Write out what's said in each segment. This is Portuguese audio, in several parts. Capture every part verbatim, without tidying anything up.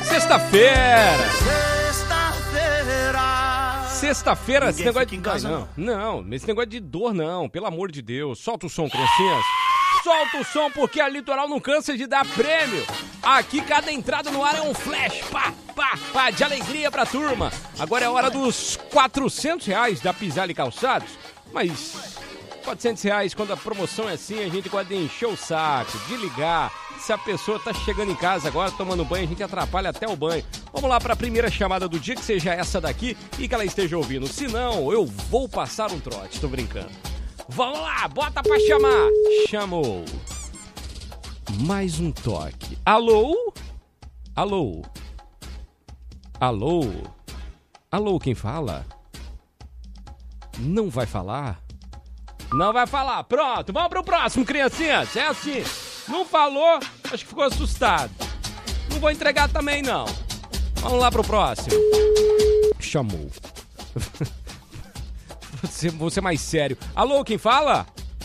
Sexta-feira. Sexta-feira. Sexta-feira, esse negócio de... em casa, não, não, esse negócio de dor não, pelo amor de Deus. Solta o som, criancinhas. Solta o som porque a Litoral não cansa de dar prêmio. Aqui cada entrada no ar é um flash, pá, pá, pá, de alegria pra turma. Agora é hora dos quatrocentos reais da Pisale Calçados, mas quatrocentos reais quando a promoção é assim, a gente gosta de encher o saco, de ligar. Se a pessoa tá chegando em casa agora, tomando banho, a gente atrapalha até o banho. Vamos lá para a primeira chamada do dia, que seja essa daqui e que ela esteja ouvindo. Se não, eu vou passar um trote, tô brincando. Vamos lá, bota pra chamar. Chamou. Mais um toque. Alô? Alô? Alô? Alô, quem fala? Não vai falar? Não vai falar. Pronto, vamos pro próximo, criancinhas. É assim. Não falou, acho que ficou assustado. Não vou entregar também, não. Vamos lá pro próximo. Chamou. Você, você mais sério. Alô, quem fala?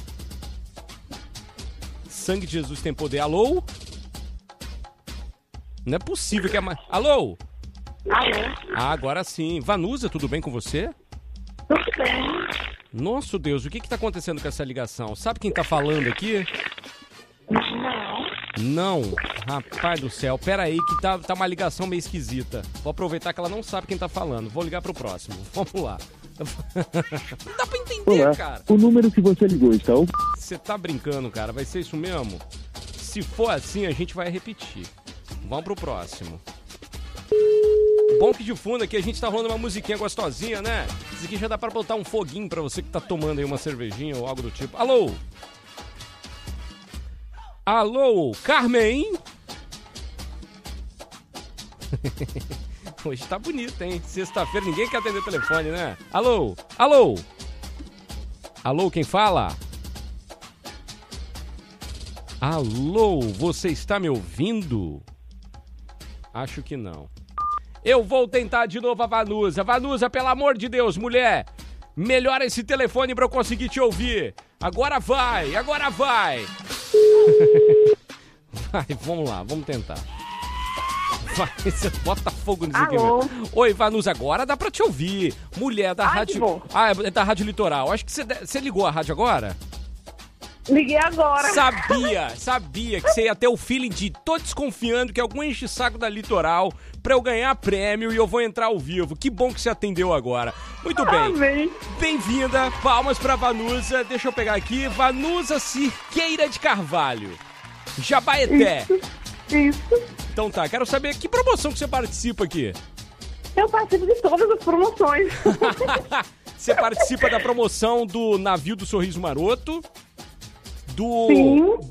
Sangue de Jesus tem poder. Alô? Não é possível que é mais... Alô? Alô? Ah, agora sim. Vanusa, tudo bem com você? Tudo bem. Nossa, Deus, o que que tá acontecendo com essa ligação? Sabe quem tá falando aqui? Não. Não? Rapaz do céu, pera aí que tá, tá uma ligação meio esquisita. Vou aproveitar que ela não sabe quem tá falando. Vou ligar pro próximo. Vamos lá. Não dá pra entender, Olá, cara. o número que você ligou está... Você tá brincando, cara? Vai ser isso mesmo? Se for assim, a gente vai repetir. Vamos pro próximo. Bom que de fundo aqui a gente tá rolando uma musiquinha gostosinha, né? Isso aqui já dá pra botar um foguinho pra você que tá tomando aí uma cervejinha ou algo do tipo. Alô? Alô, Carmen? Hoje tá bonito, hein? Sexta-feira, ninguém quer atender o telefone, né? Alô? Alô? Alô, quem fala? Alô, você está me ouvindo? Acho que não. Eu vou tentar de novo a Vanusa. Vanusa, pelo amor de Deus, mulher, melhora esse telefone pra eu conseguir te ouvir. Agora vai, agora vai. Vai, vamos lá, vamos tentar. Vai, você bota fogo nisso aqui. Alô? Mesmo. Oi, Vanusa, agora dá pra te ouvir. Mulher da Ai, rádio... bom. Ah, é da Rádio Litoral. Acho que você, você ligou a rádio agora? Liguei agora. Sabia, sabia que você ia ter o feeling de tô desconfiando que algum enche-saco da Litoral pra eu ganhar prêmio e eu vou entrar ao vivo. Que bom que você atendeu agora. Muito bem. Amém. Bem-vinda, palmas pra Vanusa. Deixa eu pegar aqui. Vanusa Cirqueira de Carvalho. Jabaeté. Isso. Isso. Então tá, quero saber que promoção que você participa aqui. Eu participo de todas as promoções. Você participa da promoção do Navio do Sorriso Maroto, do Sim.